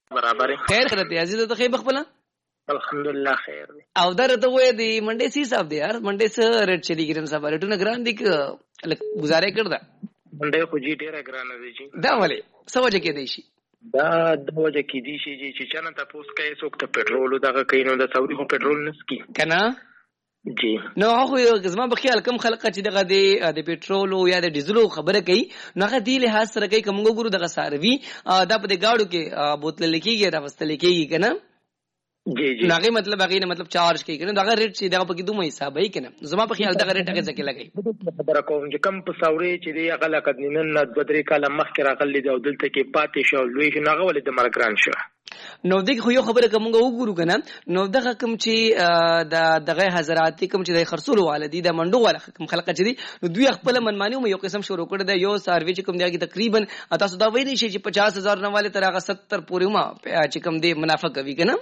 برابر خیر خیرته عزیز ته خیر بخبل الحمدلله خیر او درته وې دی منډه سی صاحب دی یار منډه سره ریټ چلی ګرن صاحب ریټونه ګران دي ک گزارې کړدا منډه خو جی ډیره ګران دي جی دا ولې سوجه کې دی شي دا د وجه کې دي چې چانه تاسو کې څوک ته پېټرول دغه کینو د سعودي خو پېټرول نسکی کنه جی نو خو یو زما په خیال کم خلک چې دغه د پېټرول او یا د ډیزلو خبره کوي نو هغه دی له حاصل سره کوي کوم ګورو دغه ساروي دا په گاډو کې بوتل لیکيږي راوستل کېږي کنه جی جی ناغه مطلب هغه مطلب چارج کوي کنه دغه ریټ چې دغه په کې دوه حساب هي کنه زما په خیال دغه ریټ هغه ځکه لګي خبره کوم چې کم په ساوري چې دی هغه لکدنن نه 2-3 کاله مخکې راغلي دی او دلته کې پاتې شو لوی شو هغه ولې د مرګران شو نو دغه خو یو خبره کوم وګورو کنه نو دغه کوم چې دغه حضرات کوم چې د خرصول والدي د منډو والا کوم خلک چې دي نو دوی خپل منمانیو یو قسم شروع کړی دی یو سروي چې کوم دی تقریبا تاسو دا وایي شي چې 50,000 نه والے تر هغه 70 پورې ما چې کوم دی منافع کوي کنه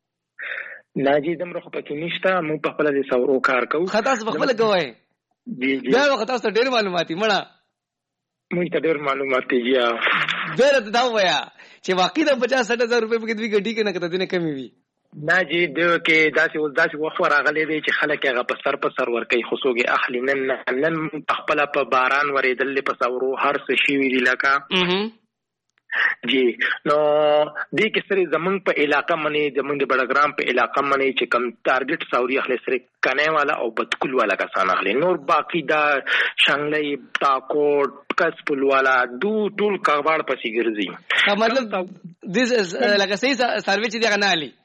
ناجی دمر خو پکې نشته مو په خپل د سورو کار کوو خاطر په خپل کوی جی جی دا وخت تاسو ډېر معلوماتي مړه مونږ ته ډېر معلومات دي یا ډېر دا وایا چې واقعي د 50-60,000 روپے په کې دوی ګډي کنه کته دینه کمی وي ناجی د کې داسې وخت راغلي دي چې خلک هغه په سر ور کوي خصوصي اخلي نن خپل په باران ورېدل په سورو هر څه شي ویل لکه جی نو دې کې سره زمنګ په علاقہ باندې زمنګ د بڑګرام په علاقہ باندې چې کم ټارګټ ساوري اخلي سره کنه والا او بدکل والا کسان اخلي نور باقی دا شنګلې ټاکو کسپل والا ټول کاروبار پسې ګرځي مطلب دې لکه صحیح سروي چې دی نه علي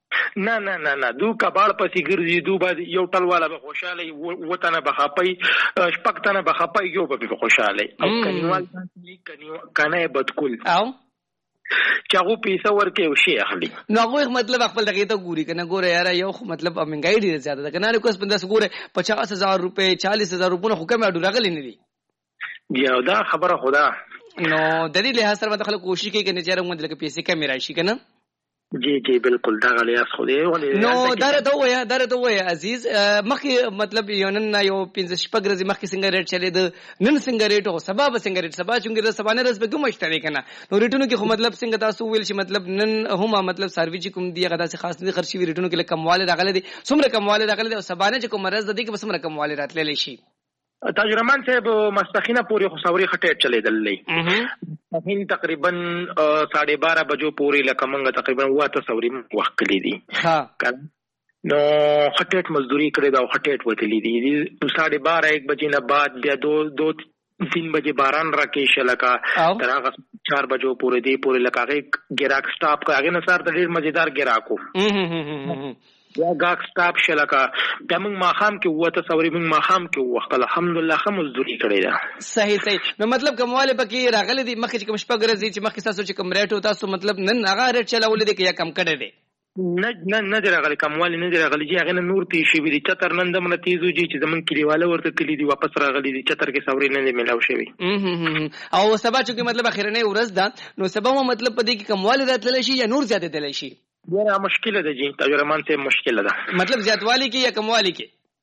نه دو کباړ پسې ګرځي دو باندې یو ټل والا به خوشاله وطن به خپي شپکتنه به خپي یو به خوشاله او کنيوال کنه بدکل او چاغو پیسه ورکه او شي اخلي نو هغه مطلب خپل دغه ته ګوري کنه ګوره یار یو مطلب منګای ډیر زیاته ده کنه کوس 15 ګوره 50,000 روپے 40,000 روپے خو کمه اډو راغلی نه دي بیا دا خبره خدا نو د دې له سره مدخل کوشش کوي کنه چې موږ دلته پیسې کم راشي کنه جی بالکل دا غلیاس خو دی نو درته وای عزیز مخکې مطلب یو نن یو 15 شپږ ورځې مخکې څنګه ریټ چلے د نن څنګه ریټ او سبا به څنګه ریټ سبا چې سبا نه رس به کوم اشتري کنه نو ریټونو کې خو مطلب څنګه تاسو ویل شي مطلب نن هم مطلب سروي چې کوم دی غدا سي خاص دي خرچي ریټونو کې کمواله راغله دي څومره کمواله راغله دي او سبا نه چې کوم مرز دي کې بس څومره کمواله راتللی شي تاجرمان صاحب مستخینه پوری خسوري خټه چلے دلې مستخین تقریبا 12:30 بجو پوری لکمنګ تقریبا واته سوري وخت کلی دي ها نو خټه مزدوری کړې دا خټه وتلی دي 12:30 1 بجې نه بعد بیا 2-3 بجې باران راکې شلکا تر هغه 4 بجو پوری دی پوری لکاغه ګراک سٹاپ کاغه نصار ته ډیر مزیدار ګراکو یا گاک سٹاپ شلکا دمن ماخام کې وته سوري من ماخام کې وخت الحمدلله خمزدوري کړی دا صحیح نو مطلب کمواله پکې راغلي دي مخکې کوم شپه ګرځي چې مخکې تاسو چې کوم ریټ او تاسو مطلب نن هغه ریټ چلاول دي کې یا کم کړی دي نه راغلي کمواله نه راغلي چې هغه نور تی شي وی چتر نن دمن تیزو چې زمون کلیواله ورته کلی دي واپس راغلي دي چتر کې سوري نه ملاو شوی او سبا چې مطلب اخرنه ورځ ده نو سبا مطلب پدې کې کمواله راتللی شي یا نور زیاته دلی شي ډیره مشکله ده جی تجربان ته مشکله ده مطلب زیاتوالی کې یا کموالی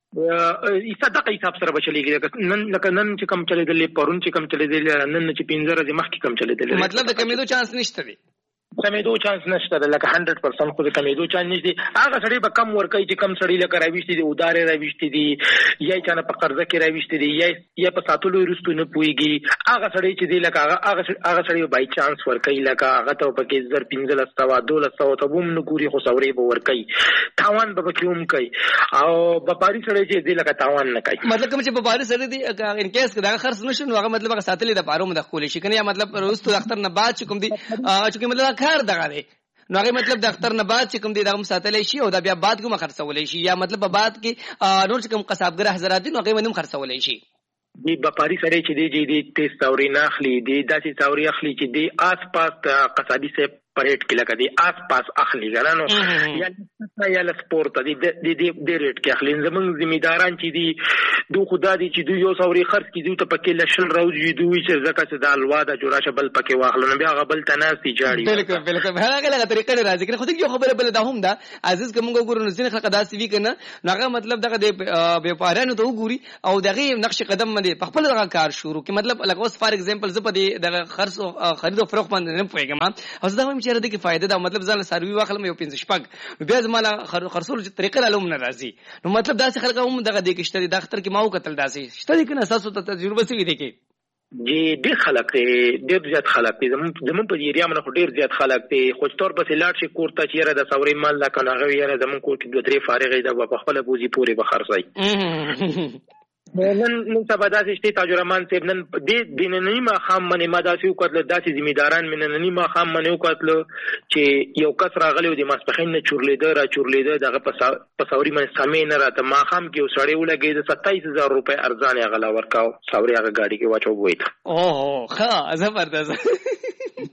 کې صدقه حساب سره بچلېږي نن چې کم چلے دلې پرون چې کم چلے دلې نن چې 15 ورځې مخکې کم چلے دلې مطلب د کمیدو چانس نشته دی کمیدو چانس نشته لکه 100% خو د کمیدو چانس نشته هغه سړی به کم ورکوي چې کم سړی لکه راويشتي دي ودارې راويشتي دي یا چانه په قرضه کې راويشتي دي یا په ساتلو رستو نه پويږي هغه سړی چې دی لکه هغه سړی بای چانس ورکوي لکه هغه ته په کې 1500 ته بوم نه ګوري خو سوري به ورکوي تاوان به کوم کوي او بپاري سړی چې دی لکه تاوان نه کوي مطلب کوم چې بپاري سړی دی ان کیس دا خرڅ نشو هغه مطلب هغه ساتلې د پارو مدخول شي کنه یا مطلب روستو اختر نه بعد چې کوم دی چې مطلب کار دغه دی نو هغه مطلب د اختر نه بعد چې کوم دی دا هم ساتلې شي او دا بیا بعد کوم خرڅولې شي یا مطلب بعد کې نور چې کوم قصابګر حضرات نو هغه منم خرڅولې شي دی بپاری سره چې دی تیز توري نه اخلي دی داسې توري اخلي چې دی آس پاس قصابي سے پریټ کې لګا دی آس پاس اخلي غرانو یا سپورت دی ریټ کې اخلي زمونږ ذمہداران چې دی دو خدا دی چې دو یو سوري خرڅ کی دی ته پکې لشل راوځي دوی چې زکه چې د الوا د جوړاشه بل پکې واخلنه بیا غبل تناسي جاړي بالکل هغه لغه طریقې راځي کنه خو دې یو خبره بل دا هم دا عزیز کومه ګورو نو ځین خلک داسې وی کنه هغه مطلب دغه د بیپارانو ته وګوري او دغه نقش قدم باندې په خپل دغه کار شروع کی مطلب لکه اوس فار ایگزامپل زه په دغه خرڅ او خرید او فروخت باندې نه پوهیږم او زه دا وایم چې رده کې فائدہ دا مطلب ځان سروي واخلم یو 15 شپږ نو بیا زماله خرصول طریقه علوم نه راځي نو مطلب دا چې خلک هم دغه د کېشته د اختر کې ماو قتل داسې شته دي کنه اساس ته تجربه سوي دي کې جی ډېر خلک ډېر زیات خلک دي زمون په ایریا باندې ډېر زیات خلک دي خو تور پسې لاړ شي کور ته چیرې د سوري مال لا کنه غوي یاره زمون کور کې دوه درې فارغې ده په خپل بوزي پوري بخرځي نن سبا داسې شته تاجرمان صاحب نن دې نننی ما خام منې ما داسې وکړل داسې ذمہداران من نننی ما خام منې وکړل چې یو کس راغلی د ماسپخین نه چورلیده دغه په سوري باندې سمې نه راته ما خام کې وسړی ولګي د 27000 روپے ارزان غلا ورکاو سوري هغه گاډي کې واچو وایته اوه ښه زبردست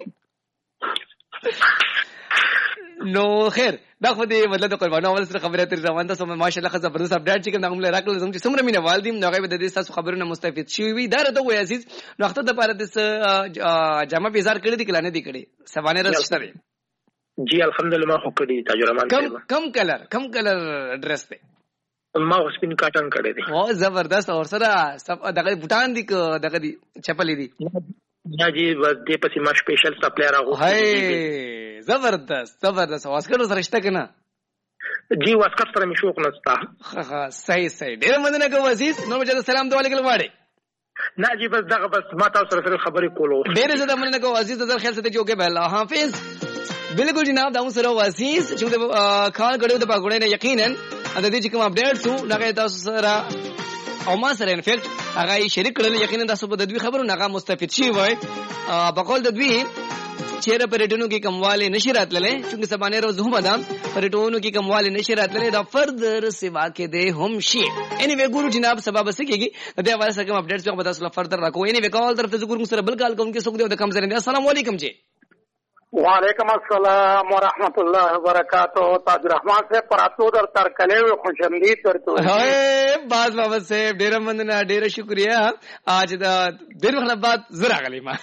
نو خیر دا خو دې مطلب د قربانو اول سره خبره تر روان ده سم ماشاءالله خزه زبردست اپډیټ چې کوم نغمه راکړل زم چې څومره مینه والدیم نو غوې د دې تاسو خبرونه مستفید شي وي دا راته وای عزیز نو وخت د پاره د جامه بازار کړی دي کلانه دي کړی سبانه رسته جی الحمدلله ما خو کړی تاجرمان کم کلر ډریس ته ما سپین کاټن کړی دي او زبردست اور سره دغه بوتان دي دغه دي چپلې دي یا جی بس دې پسې ما سپیشل سپلایر راغو هاي زبردست واسکټ سره شته کنه جی واسکټ سره مې شوق نستا ها صحیح ډیر مننه کوم عزیز نو مجھے سلام دعا لیکل واړي نه جی بس ما تاسو سره خبرې کولو ډیر زړه مننه کوم عزیز در خیال سره جو کې الله حافظ بالکل جناب دا سره عزیز چې خان غړو د پاګړې نه یقینا د دې چې کوم اپډیټ سو لکه تاسو سره او ما سره انفیکټ هغه شریک کړل یقینا تاسو په د دوی خبرو نه مستفید شي وای بقول د دوی چیرې پرېټونو کې کمواله نشي راتللې چې سبانه روز هم ده پرېټونو کې کمواله نشي راتللې دا فردر سیوا کې ده هم شي اني وی ګورو جناب سبب سکیږي د دې حواله سره کوم اپډیټس په تاسو فردر راکو اني وی کال طرف ته ګورو سره بل کال کوم کې څوک دی د کم زره السلام علیکم جی وعلیکم السلام ورحمۃ اللہ وبرکاتہ تاج الرحمان سے پراتو در ترکلے خوشامدید درته هاي باز بابا سے ډیر مننه ډیر شکریا اج دا ډیر وخت بعد زرا غلی ما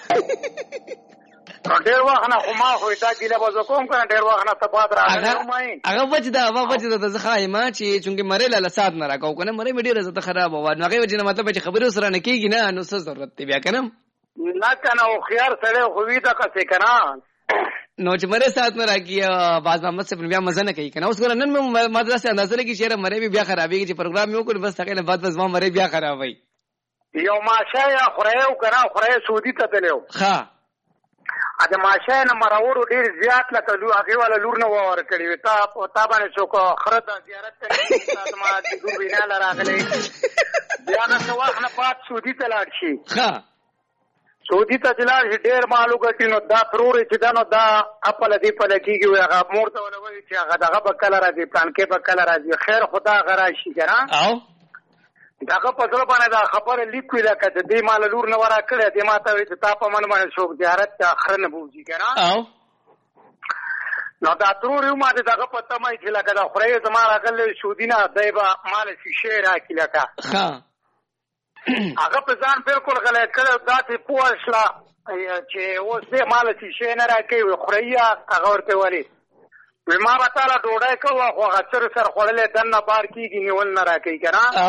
ډیر وخت نه ما خو دا ګیله بازو کوم کنه ډیر وخت نه تباد راغلی مې هغه وجه د زخایما چې چونګه مړې لاله سات نه راکاو کنه مړې مې ډیر زته خراب و نو هغه وجه مطلب چې خبرو سره نه کیږي نه نو څه ضرورت دی بیا کنه نه کنه او خيار سره خو وی دا څه کنه نو چې مره سات نه راکیه باز محمد سے بیا مزه نه کوي کنه اوس ګور نن مدرسې اندازه لګي چې مره بیا خرابېږي چې پروګرام یو کړ بس هغه نه بعد بس ما مره بیا خرابوي یو ماشه یا خړایو کنه خړای سعودي ته تلو ها اته ماشه نه مرور ډیر زیات لکه لو هغه ولا لور نه ور کړی تا باندې څوک خرد زیارت کوي تا ما د ګور نه لراغلی بیا نه څوخ نه پات سعودي ته لاړ شي ها سعودي ته جلال ډیر مالو ګټینو دا پروري چې دا نو دا خپل دی په لکیږي هغه مور ته ولوي چې هغه دغه په کلر راځي پلان کې په کلر راځي خیر خدا غرا شي کنه او دغه په ځل باندې دا خبره لیکوي لکه دې مال لور نه ورا کړې دې ماته وي چې تا په من باندې شوق زیارت ته اخر نه بوزي کنه او نو دا تروري ماته دغه پته مې چې لکه دا خړې زما راغله سعودي نه دایبا مال شي راکی لکه ها هغه په ځان بالکل غلط کړو دا ته پوښلا چې اوس دې مال شي نه راکې خړیا هغه ورته وری ما به تعالی ډوډۍ کوه خو هغه سر خوړلې دنه بار کېږي نیول نه راکې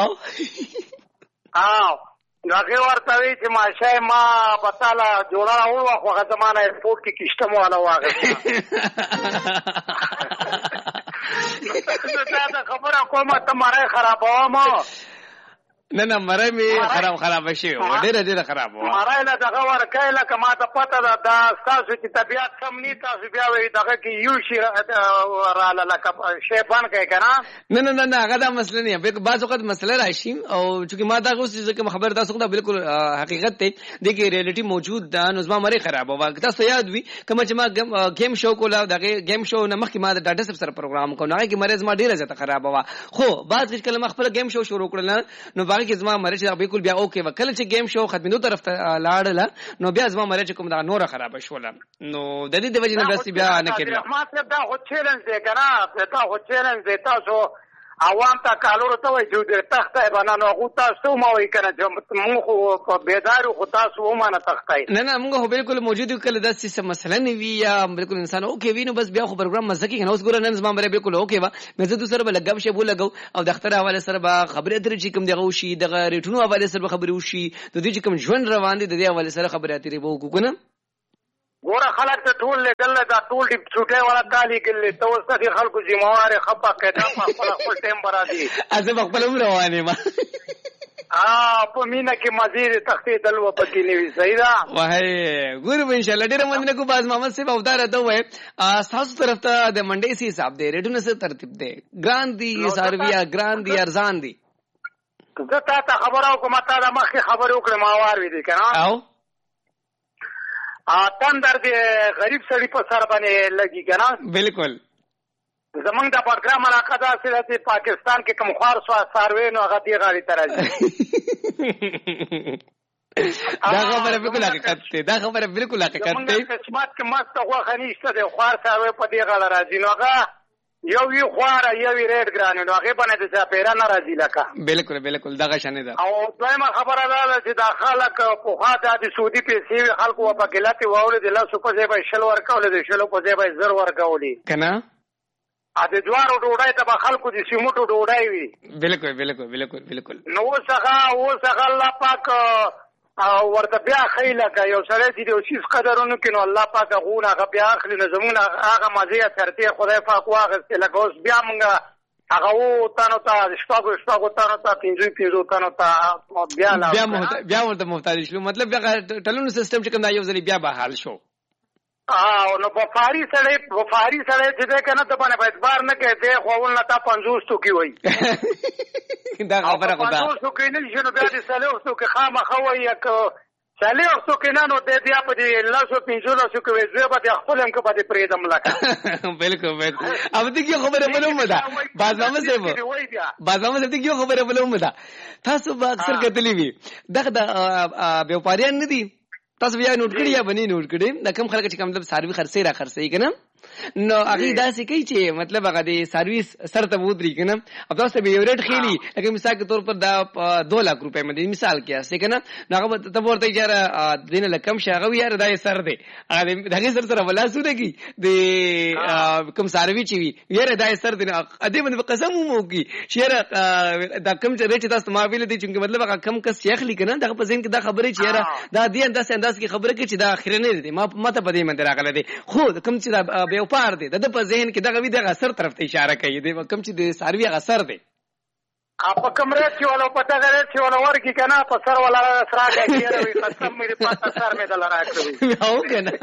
کنه او نو هغه ورته وی چې ماشه ما به تعالی جوړه راوړو خو هغه زمانه ایرپورټ کې کشته مو والا واغې دا خبره کومه ته مړی خرابوم نه مړی مې خراب شي ډېر خراب و مړی له دغه ورکای لکه ما ته پته ده دا ستاسو چې طبیعت کم نی تاسو بیا وایي دغه کې یو شي راله لکه شی بند کوي که نه هغه دا مسله نه بعض اوقات مسله راشي او چونکې ما دغه اوس چې خبر تاسو دا بالکل حقیقت دی د کې ریالټي موجود ده نو زما مړی خراب و تاسو یاد وي کوم چې ما گیم شو کوله دغه گیم شو نه مخکې ما د ډاټا سب سره پروګرام کوم هغه کې مریض ما ډیره زیاته خراب و خو بعض کله ما خپل گیم شو شروع کړل نو کې زما مرچ بالکل بیا اوکې وکړه چې گیم شو ختمېدو طرف ته لاړله نو بیا زما مرچ کوم دا نور خراب شول نو د دې د وجې نه بس بیا نه کېدل ما څه دا خو چیلنج دی کنه دا خو چیلنج دی تاسو عوام ته کالورو ته وایي چې تخته بنانو غو تاسو ما وایي کنه چې موږ خو بیدارو خو تاسو هم نه تختای نه موږ بالکل موجود کله د څه مسله نه وی یا بالکل انسان اوکې وینو بس بیا خو پروګرام مزه کې نه اوس ګور نن زما مری بالکل اوکې وا مې زه سره بلګم شی بولګو او د اختر حواله سره به خبرې درې چې کوم دغه وشي دغه ریټونو حواله سره خبرې وشي د دې چې کوم ژوند روان دي د دې حواله سره خبرې اترې وو کو کنه ګوره خلک ته ټول لګل دا ټول ډیپ چټه والا کالی ګل ته اوس ته خلکو ذمہوار خپه کړه په خپل ټیم برادي ازه خپل روانه ما په مینا کې مزید تختې دلو پکې نیوي صحیح ده واه ګور ان شاء الله ډیر مننه کو باز محمد صاحب او دا راته وای تاسو طرف ته د منډي سي حساب دی ریډونه سره ترتیب دی ګران دی سارویا ګران دی ارزان دی زه تا خبرو کوم تا د مخکې خبرو کړم ما وار وی دي کنه او تندر دی غریب سړی په سر باندې لګي کنه بالکل زمونږ د پروګرام علاقه دا چې پاکستان کې کوم خوار ساروی نو هغه دی غاړي ترازي دا خبره بالکل حقیقت دی دا خبره بالکل حقیقت دی قسمت کې مست غوښه نشته د خوار ساروی په دی غاړه راځي نو هغه یو وی خوار یو وی ریډ ګران نو هغه باندې د پیرا ناراضي لکه بالکل بالکل دا شانه ده او دویمه خبره ده چې دا خلک په خاطر د سعودي پیسې خلکو په کلاتي واول د لاسو په ځای به شل ورکول د شلو په ځای به زر ورکولي کنه ا د جوارو ډوډۍ ته به خلکو د سیمټو ډوډۍ وي بالکل بالکل بالکل بالکل نو څنګه الله پاک ورته بیا خیله کوي یو سره چې د اوسیس قدرونو کې نو الله پاک غوونه هغه بیا اخلي نو زمونږ هغه مزیه ترته خدای پاک واغسته لکه اوس بیا مونږ هغه وو تانو ته شپږو تانو ته پنځو تانو ته بیا ورته محتاج شو مطلب بیا ټلونو سیستم چې کوم دا یو ځلی بیا به حل شو نو بفاری سړی چې ده کنه ته باندې اعتبار نه کوي دی خوول نه تا 50 توکي وای دا خبره خدا 50 توکي نه شنو بیا دې سلو توکي خامخه وای یک سلو توکي نه نو دې بیا په دې لاسو 15 توکي وای زه به خپل هم کې به پریدم لکه بالکل بالکل او دې کی خبره بلوم ده بازامه صاحب دې کی خبره بلوم ده تاسو به اکثر کتلی وي دغه بیوپاریان نه دي تاسو بیا نوٹ کړی یا بنی نوٹ کړی د کم خلک چې کوم مطلب سروي خرڅي کنه نو هغه داسې کوي چې مطلب هغه د سرویس سر ته ودري کنه او تاسو به یو ریټ خېلی لکه مثال کے طور پر دا 2 लाख روپے باندې مثال کې اسه کنه نو هغه ته ورته یاره دینه لکم شاغه یاره دای سر دی هغه دغه سره ولا سونه کی د کوم سروي چی یاره دای سر دی اده باندې قسم مو کی شهره دا کم چې ریټ تاسو ما ویل دي چې مطلب هغه کم کس شیخ لیکنه دا په ذهن کې دا خبره چې یاره دا دی انداز کې خبره کې چې دا اخر نه دی ما ته په دې منځ راغله دي خو کم چې دا بیوپار دی د په ذهن کې دغه وی د غسر طرف ته اشاره کوي د کم چې د ساروی غسر دی په کمره چې ولا پته غره چې ولا ورکی کنه په سر ولا سره کوي قسم مې په سر مې دل راکوي او کنه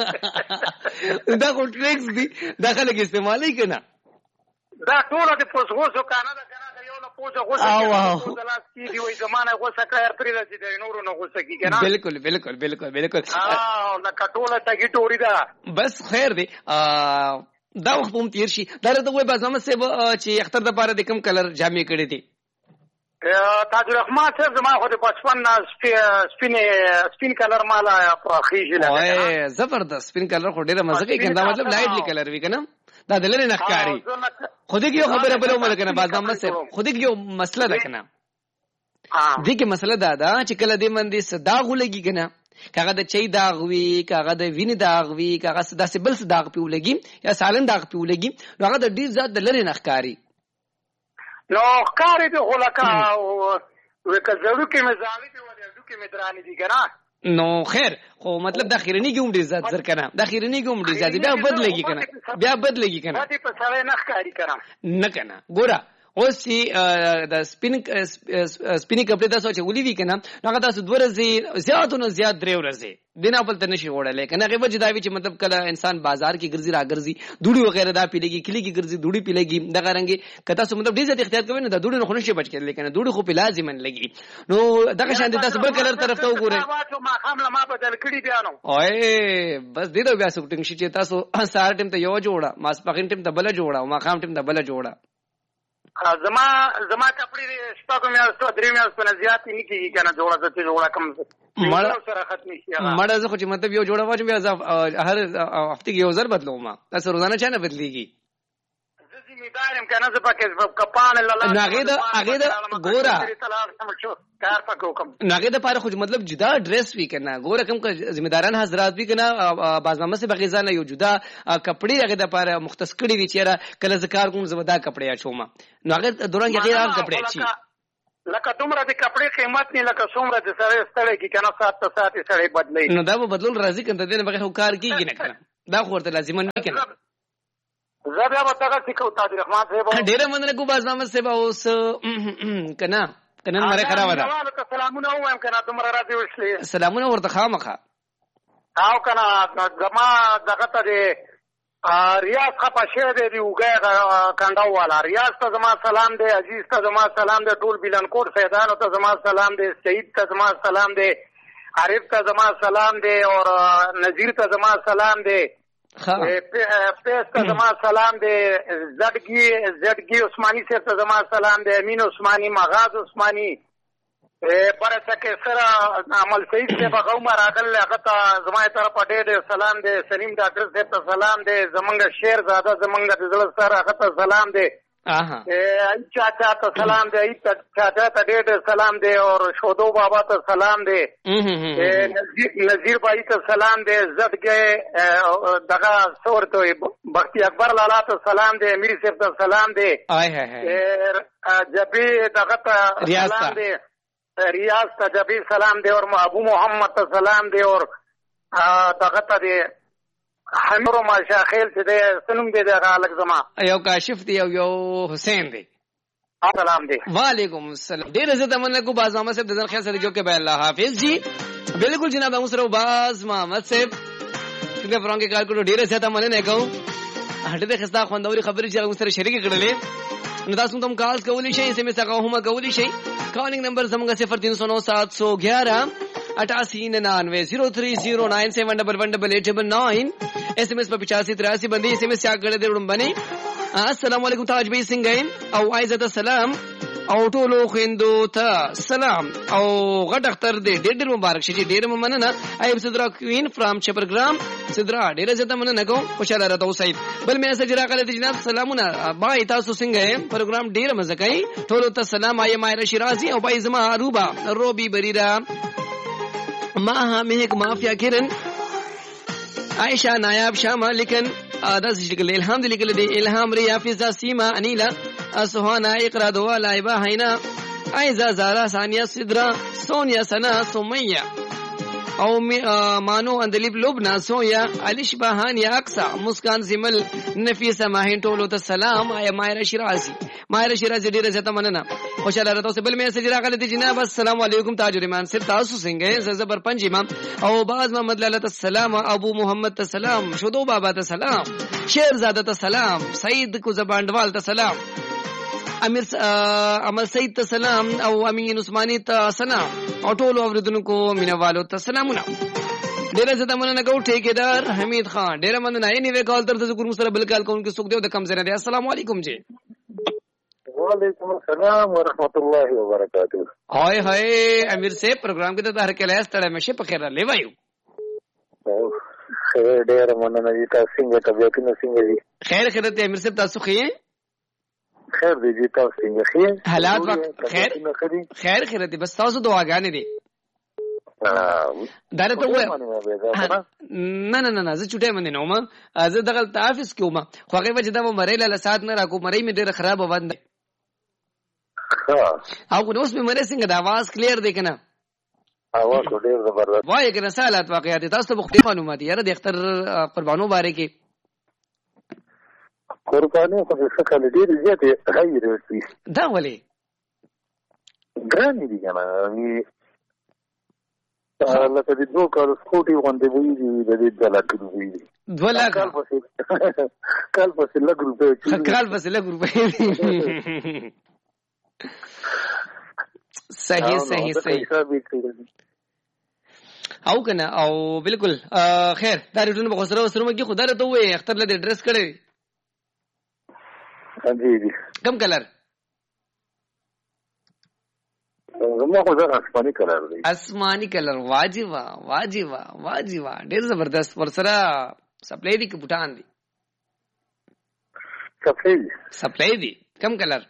دا کو ټریکس دی داخله کې استعمالي کنه دا ټول د پوسغوسو کنه دا کنه یو نه پوسه غوسه د لاس کې دی وای زمانه غوسه کړ پرې راځي د نورو نه غوسه کی کنه بالکل بالکل بالکل بالکل دا کټوله تګی ټوري دا بس خیر دی دا وخت هم تیر شي دا ته وای بازامه سه چې اختر د پاره د کم کلر جامې کړې دي تاج الرحمن صاحب زما خو د بچپن سپین کلر مالا په خيجه لګا وای زبردست سپین کلر خو ډیره مزه کوي کنه مطلب لایټلی کلر وی کنه دا دلته نه ښکاری خو دې یو خبره بلو مل کنه بازامه سه خو دې یو مسله ده کنه دې کې مسله دا چې کله دې مندي صدا غولږي کنه کاغه د چي داغ وی کاغه د ویني داغ وی کاغه د سبل داغ پیولګي یا سالن داغ پیولګي هغه د ډیر ذات د لری نخکاری نو ښکاری به غلکا وکه زړو کې مزاوی په ورډو کې مدرانی دي ګنا نو خیر خو مطلب د اخیرنی کوم ډیر ذات زر کنه د اخیرنی کوم ډیر ذات بیا بدلېږي کنه باندې په سره نخکاری کنه نه کنه ګوره اوس چې د سپینی کپڑے تاسو چې ولې وی کنه هغه تاسو 2 ورځې زیاتونه زیات 3 ورځې دینه بل ته نشي وړلې کنه هغه وجه دا وی چې مطلب کله انسان بازار کې ګرځي راګرځي دوړي وغیرہ دا پیلېږي کلی کې ګرځي دوړي پیلېږي دغه رنګي کته سو مطلب ډیر ځات اختیار کوي نه د دوړي نه خنشي بچ کړي کنه دوړي خو په لازمن لګي نو دغه شان د تاسو بل کلر طرف ته وګورئ ما خام لما بدل کړي بیانو اوه بس دې دا بیا سوټینګ شي چې تاسو سار ټیم ته یو جوړه ماسپخین ټیم ته بل جوړه او ما خام ټیم ته بل جوړه زما کپڑے شپږ میاشتو 3 میاشتو نه زیات نه کیږي کنه جوړه کم مړه سره ختم شي مړه زه خو چې مطلب یو جوړه واچم بیا هر هفته کې یو ځل بدلوم تاسو روزانه چا نه بدلېږي دارم کنه زه پکې کپان الله ناګه دا ګورا ناګه دا پاره خو مطلب جدا ډریس وی کنه ګورا کم ذمہ داران حضرات وی کنه بازنامه سے بغیزانه یو جدا کپڑے هغه د پاره مختص کړي وی چیرې کله ذکر کوم زبدا کپڑے اچوما ناګه دوران کې غیر عام کپڑے چی لکه دومره د کپړې قیمت نه لکه څومره د سره ستړی کی کنه سات ته سات سړی بدلی نو دا به بدلول راځي کنه دې نه بغیر کار کیږي نه کنه دا خو ورته لازم نه کنه زه بیا به تاګه سکو تاج رحمان صاحب ډیره مننه کو باز محمد صاحب اوس کنه مره خراب ده سلامونه وایم کنه دومره راځي وشلې سلامونه ورته خامخه او کنه زما دغه ته ریاض خپه شه دی وګه کنډاو والا ریاض ته زما سلام دی عزیز ته زما سلام دی ټول بیلنکوټ سیدانو ته زما سلام دی سعید ته زما سلام دی عارف ته زما سلام دی اور نذیر ته زما سلام دی پیس ته زما سلام دی زدگی عثماني صاحب ته زما سلام دی امین عثماني مغاز عثماني برسکه سره عمل سعید صاحب غومه راغل هغه ته زما طرف ډېر سلام دی سلیم ډاکټر صاحب ته سلام دی زمونږ شیر زاده زمونږ د زړه سره هغه ته سلام دی چاچا ته سلام دی چاچا ته ډېر سلام دی اور شودو بابا ته سلام دی نذیر بھائی ته سلام دی زدګه دغه سورته بختی اکبر لالا ته سلام دی امیر صاحب ته سلام دی جبی دغه ته سلام دی ریاض ته جبی سلام دی اور ابو محمد ته سلام دی اور دغه ته دی حمر مشاخیل چې دی سنم دی دغه الګ زما یو کاشف دی یو حسین دی سلام دی وعلیکم السلام ډیر عزت مننه کو باز محمد صاحب د ځن خیر سره جو کې به الله حافظ جی بالکل جناب موږ سره باز محمد صاحب څنګه فرانګ کار کړو ډیر عزت مننه کو هټه د خستا خوندوري خبرې چې موږ سره شریک کړلې نو تاسو هم کال کولی شئ سم څنګه هم کولی شئ کالینګ نمبر زموږ 0309 711 SMS पर 8583 बंदी SMS क्या करे दे बने अस्सलाम वालेकुम ताज भाई सिंह او عزت السلام او ټولو خويندو ته سلام او غټ اختر دې ډېر مبارک شي ډېر مننه ایب صدرا کوین فرام چپرګرام صدرا ډېر عزت مننه کوم خوشاله راته اوسئ بل مې سجرا کله دي جناب سلامونه بای تاسو څنګه پروګرام ډېر مزه کوي ټولو ته سلام آی مایر شیرازی او بای زما اروبا روبي بریرا ما مهک مافیا کرن عائشہ نایاب شامہ لیکن دس شکل الحمد لله دی الهام ریا فضا سیما انیلا سوهانا اقرا دوا لایبا حینا ایزا زارا ثانیہ صدرا سونیا سنا سمیہ او مانو اندلیب لبنا سویا علیش بهان یا اقصا مسکان زمل نفیسه ماهین ټولو ته سلام آیا مایر شیرازی ډیر عزت مننه خوشاله راته اوس بل میسج راغلی دی جناب السلام علیکم تاج الرحمان صاحب تاسو څنګه زبر پنځ امام او باز محمد لاله السلام ابو محمد ته سلام شودو بابا ته سلام شیر زاده ته سلام سعید کو زباندوال ته سلام امیر سعید ته سلام او امین عثماني ته سلام او ټولو اوریدونکو مینوالو ته سلامونه ډیر زړه مننه کو ټیکیدار حمید خان ډیر مننه یې نیو کال تر څو سره بل کال کوونکو څوک دی د کم زنه دی السلام علیکم جی وعلیکم السلام ورحمۃ اللہ وبرکاتہ هاي امیر سے پروگرام کې ته هر کله ستړی مشه په خیر لې وایو ډیر مننه جی تاسو څنګه طبيعتونه څنګه دي خیر خیرت امیر صاحب تاسو خیر دی جی تاسو څنګه خیر حالات وخت خیر خیرت بس تاسو دعاګانې دي دا ته وای نه زه چټه باندې نو ما زه دغه تافس کیوم خو هغه وجه دا مریله لسات نه راکو مری می ډیره خراب وند او نو اوس می مری څنګه د आवाज کلیر دی کنه اواز ډیر زبردست وای کنه سالات واقعیت تاسو په خپل معلومات یاره د اختر قربانو باره کې قربانو خو څه کله ډیر زیات غیر وي دا ولي ګران دي کنه لکه د دوه کال سکوټي غوندې وي د دې د لکه وي 2 لک کال پسې لګ روپے صحیح او کنه او بالکل خیر دا ریټونه په سره سره کې خدای ته وې اختر له ډریس کړي جی کم کلر زما خو زه اسماني کلر واجب ډیر زبردست ورسره سپلای دي کې بوټان دي سپلای دي کم کلر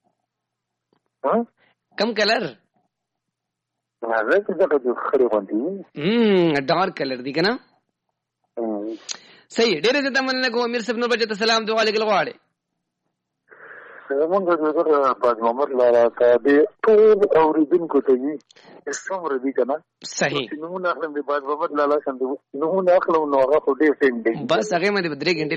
هغه څه د خري باندې ډارک کلر دي کنه صحیح ډیر زړه مننه کوم امیر صاحب نور بچته سلام دعا لیکل غواړي زمونږ د باج محمد لالا ته د ټول اوریدونکو ته وي څومره دي که نه صحیح نومونه اخلم د باج محمد لالا څنګه نومونه اخلم نو هغه خو ډېر ټیم دی بس هغې مې د 3 غنټې